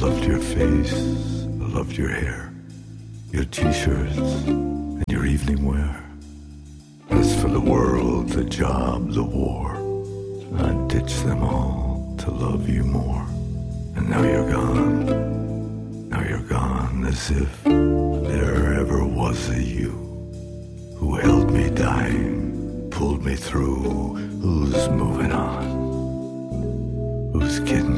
loved your face, I loved your hair, your t-shirts, and your evening wear. As for the world, the job, the war, I'd ditch them all to love you more. And now you're gone, now you're gone, as if there ever was a you who held me dying, pulled me through, who's moving on, who's kidding.